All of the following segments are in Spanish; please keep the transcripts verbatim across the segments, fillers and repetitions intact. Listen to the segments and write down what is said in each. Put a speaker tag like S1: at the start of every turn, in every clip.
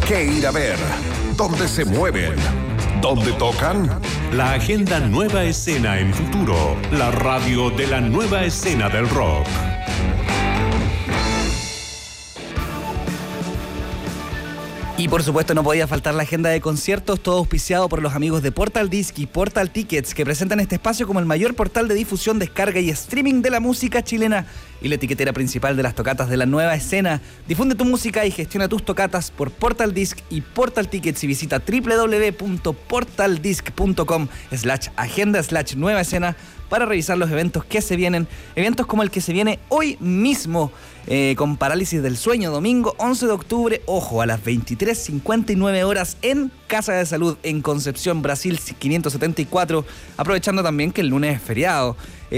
S1: qué ir a ver, dónde se mueven, dónde tocan.
S2: La agenda Nueva Escena en Futuro, la radio de la nueva escena del rock.
S3: Y por supuesto no podía faltar la agenda de conciertos, todo auspiciado por los amigos de Portal Disc y Portal Tickets, que presentan este espacio como el mayor portal de difusión, descarga y streaming de la música chilena y la etiquetera principal de las tocatas de la nueva escena. Difunde tu música y gestiona tus tocatas por Portal Disc y Portal Tickets y visita doble u doble u doble u punto portal disc punto com slash agenda slash nueva escena para revisar los eventos que se vienen, eventos como el que se viene hoy mismo, eh, con Parálisis del Sueño, domingo once de octubre, ojo, a las veintitrés cincuenta y nueve horas en Casa de Salud, en Concepción, Brasil quinientos setenta y cuatro, aprovechando también que el lunes es feriado.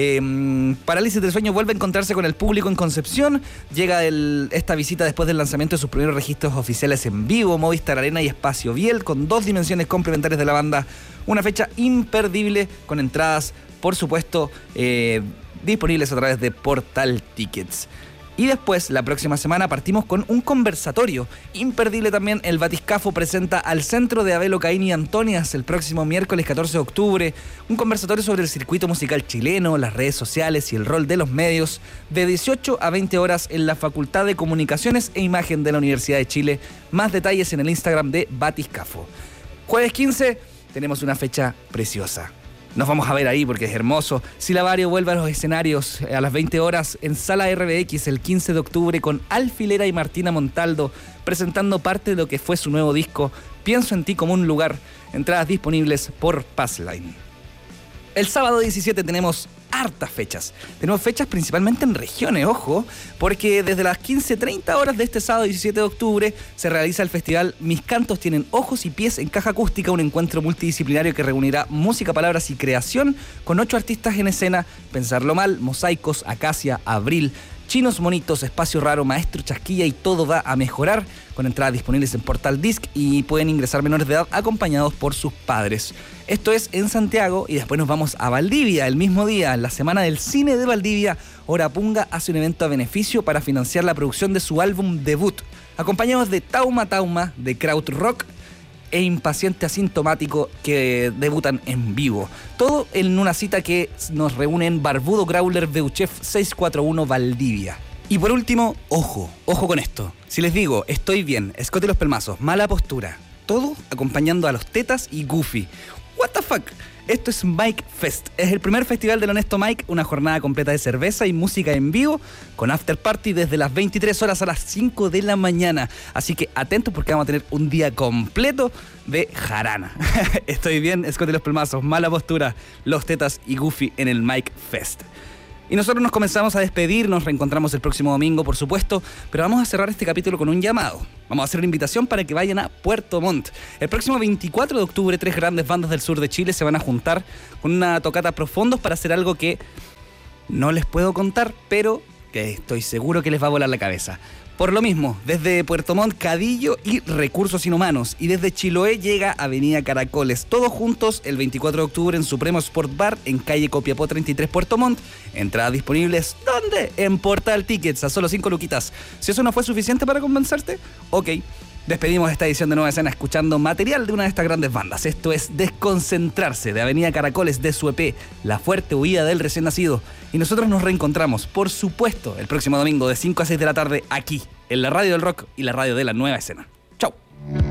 S3: Eh, Parálisis del Sueño vuelve a encontrarse con el público en Concepción, llega el, esta visita después del lanzamiento de sus primeros registros oficiales en vivo, Movistar Arena y Espacio Biel, con dos dimensiones complementarias de la banda, una fecha imperdible con entradas, por supuesto, eh, disponibles a través de Portal Tickets. Y después, la próxima semana, partimos con un conversatorio. Imperdible también, el Batiscafo presenta al Centro de Abelo Caín y Antonias el próximo miércoles catorce de octubre. Un conversatorio sobre el circuito musical chileno, las redes sociales y el rol de los medios, de dieciocho a veinte horas en la Facultad de Comunicaciones e Imagen de la Universidad de Chile. Más detalles en el Instagram de Batiscafo. Jueves quince, tenemos una fecha preciosa. Nos vamos a ver ahí porque es hermoso. Silabario vuelve a los escenarios a las veinte horas en Sala R B X el quince de octubre con Alfilera y Martina Montaldo presentando parte de lo que fue su nuevo disco Pienso en ti como un lugar. Entradas disponibles por Passline. El sábado diecisiete tenemos hartas fechas. Tenemos fechas principalmente en regiones, ojo, porque desde las quince treinta horas de este sábado diecisiete de octubre se realiza el festival Mis Cantos Tienen Ojos y Pies en Caja Acústica, un encuentro multidisciplinario que reunirá música, palabras y creación con ocho artistas en escena: Pensarlo Mal, Mosaicos, Acacia, Abril, Chinos Monitos, Espacio Raro, Maestro Chasquilla y Todo Va a Mejorar, con entradas disponibles en Portal Disc y pueden ingresar menores de edad acompañados por sus padres. Esto es en Santiago y después nos vamos a Valdivia el mismo día. En la Semana del Cine de Valdivia, Orapunga hace un evento a beneficio para financiar la producción de su álbum debut, acompañados de Tauma Tauma, de Krautrock e Impaciente Asintomático, que debutan en vivo. Todo en una cita que nos reúne en Barbudo Growler Beuchef seiscientos cuarenta y uno Valdivia. Y por último, ojo, ojo con esto. Si les digo, Estoy Bien, Escote y los Pelmazos, Mala Postura, todo acompañando a los Tetas y Goofy. What the fuck? Esto es Mike Fest. Es el primer festival del Honesto Mike, una jornada completa de cerveza y música en vivo, con after party desde las veintitrés horas a las cinco de la mañana. Así que atentos porque vamos a tener un día completo de jarana. Estoy Bien, Escote y los Pelmazos, Mala Postura, Los Tetas y Goofy en el Mike Fest. Y nosotros nos comenzamos a despedir, nos reencontramos el próximo domingo, por supuesto, pero vamos a cerrar este capítulo con un llamado. Vamos a hacer una invitación para que vayan a Puerto Montt. El próximo veinticuatro de octubre, tres grandes bandas del sur de Chile se van a juntar con una tocata profundos para hacer algo que no les puedo contar, pero que estoy seguro que les va a volar la cabeza. Por lo mismo, desde Puerto Montt, Cadillo y Recursos Inhumanos. Y desde Chiloé llega Avenida Caracoles. Todos juntos el veinticuatro de octubre en Supremo Sport Bar, en calle Copiapó treinta y tres, Puerto Montt. Entradas disponibles, ¿dónde? En Portal Tickets, a solo cinco luquitas. Si eso no fue suficiente para convencerte, ok. Despedimos esta edición de Nueva Escena escuchando material de una de estas grandes bandas. Esto es Desconcentrarse, de Avenida Caracoles, de su E P, La Fuerte Huida del Recién Nacido. Y nosotros nos reencontramos, por supuesto, el próximo domingo de cinco a seis de la tarde, aquí, en la Radio del Rock y la radio de la Nueva Escena. Chau.